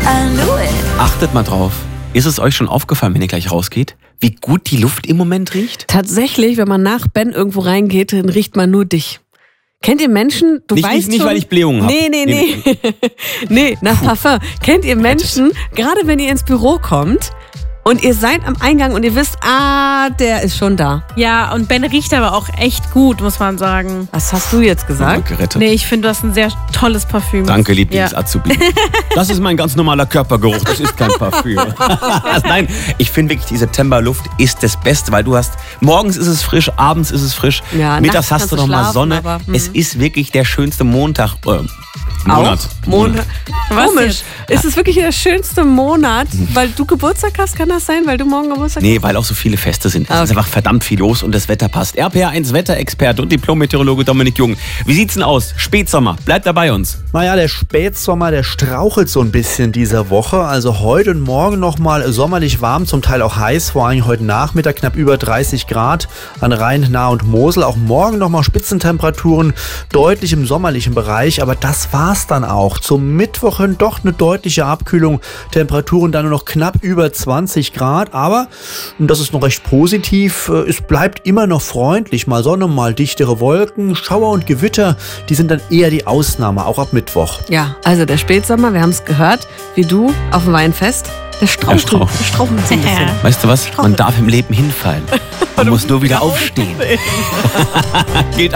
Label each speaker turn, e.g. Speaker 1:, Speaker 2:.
Speaker 1: I knew it.
Speaker 2: Achtet mal drauf. Ist es euch schon aufgefallen, wenn ihr gleich rausgeht, wie gut die Luft im Moment riecht?
Speaker 3: Tatsächlich, wenn man nach Ben irgendwo reingeht, dann riecht man nur dich. Kennt ihr Menschen,
Speaker 2: Nicht, weil ich Blähungen habe.
Speaker 3: Nee. Nee, nach Parfum. Kennt ihr Menschen, gerade wenn ihr ins Büro kommt und ihr seid am Eingang und ihr wisst, der ist schon da.
Speaker 4: Ja, und Ben riecht aber auch echt gut, muss man sagen.
Speaker 3: Was hast du jetzt gesagt?
Speaker 2: Gerettet.
Speaker 4: Nee, ich finde, du hast ein sehr tolles Parfüm.
Speaker 2: Danke, Lieblings-Azubi. Das ist mein ganz normaler Körpergeruch, das ist kein Parfüm. Nein, ich finde wirklich, die Septemberluft ist das Beste, weil du hast, morgens ist es frisch, abends ist es frisch,
Speaker 3: Ja,
Speaker 2: mittags
Speaker 3: nachts
Speaker 2: hast
Speaker 3: kannst
Speaker 2: du
Speaker 3: du
Speaker 2: noch mal
Speaker 3: schlafen,
Speaker 2: Sonne.
Speaker 3: aber,
Speaker 2: Es ist wirklich der schönste Monat.
Speaker 3: Monat.
Speaker 4: Was
Speaker 3: Komisch. Ist es wirklich der schönste Monat, weil du Geburtstag hast? Kann das sein, weil du morgen Geburtstag hast?
Speaker 2: Nee, weil auch so viele Feste sind. Es ist einfach verdammt viel los und das Wetter passt. RPR1 Wetterexperte und Diplom-Meteorologe Dominik Jung. Wie sieht's denn aus? Spätsommer. Bleibt da bei uns.
Speaker 5: Naja, der Spätsommer, der strauchelt so ein bisschen dieser Woche. Also heute und morgen nochmal sommerlich warm, zum Teil auch heiß. Vor allem heute Nachmittag knapp über 30 Grad an Rhein, Nahe und Mosel. Auch morgen nochmal Spitzentemperaturen, deutlich im sommerlichen Bereich. Aber das war's dann auch. Zum Mittwoch hin doch eine deutliche Abkühlung. Temperaturen dann nur noch knapp über 20 Grad. Aber, und das ist noch recht positiv, es bleibt immer noch freundlich. Mal Sonne, mal dichtere Wolken. Schauer und Gewitter, die sind dann eher die Ausnahme, auch ab Mittwoch.
Speaker 3: Ja, also der Spätsommer, wir haben es gehört, wie du auf dem Weinfest, der strauchelt so ein bisschen.
Speaker 2: Weißt du was? Man darf im Leben hinfallen. Man muss nur wieder aufstehen. Gilt